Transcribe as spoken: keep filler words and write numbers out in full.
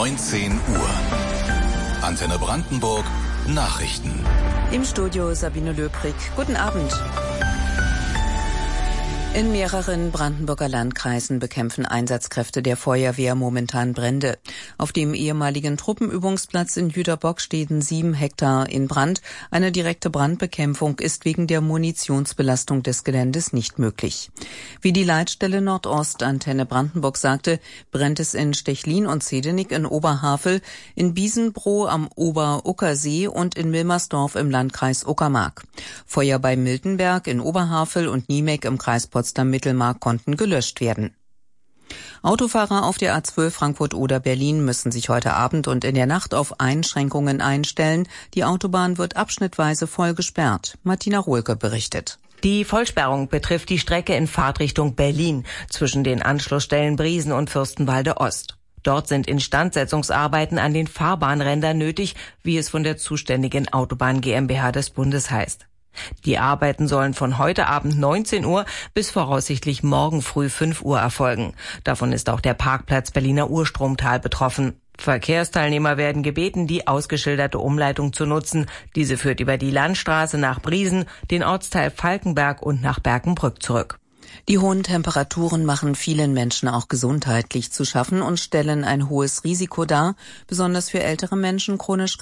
neunzehn Uhr. Antenne Brandenburg Nachrichten. Im Studio Sabine Löbrig. Guten Abend. In mehreren Brandenburger Landkreisen bekämpfen Einsatzkräfte der Feuerwehr momentan Brände. Auf dem ehemaligen Truppenübungsplatz in Jüterbock stehen sieben Hektar in Brand. Eine direkte Brandbekämpfung ist wegen der Munitionsbelastung des Geländes nicht möglich. Wie die Leitstelle Nordost Antenne Brandenburg sagte, brennt es in Stechlin und Zedenik in Oberhavel, in Biesenbroh am Ober-Uckersee und in Milmersdorf im Landkreis Uckermark. Feuer bei Miltenberg in Oberhavel und Niemek im Kreis Potsdam-Mittelmark konnten gelöscht werden. Autofahrer auf der A zwölf Frankfurt-Oder-Berlin müssen sich heute Abend und in der Nacht auf Einschränkungen einstellen. Die Autobahn wird abschnittweise voll gesperrt. Martina Rohlke berichtet. Die Vollsperrung betrifft die Strecke in Fahrtrichtung Berlin zwischen den Anschlussstellen Briesen und Fürstenwalde Ost. Dort sind Instandsetzungsarbeiten an den Fahrbahnrändern nötig, wie es von der zuständigen Autobahn GmbH des Bundes heißt. Die Arbeiten sollen von heute Abend neunzehn Uhr bis voraussichtlich morgen früh fünf Uhr erfolgen. Davon ist auch der Parkplatz Berliner Urstromtal betroffen. Verkehrsteilnehmer werden gebeten, die ausgeschilderte Umleitung zu nutzen. Diese führt über die Landstraße nach Briesen, den Ortsteil Falkenberg und nach Berkenbrück zurück. Die hohen Temperaturen machen vielen Menschen auch gesundheitlich zu schaffen und stellen ein hohes Risiko dar, besonders für ältere Menschen chronisch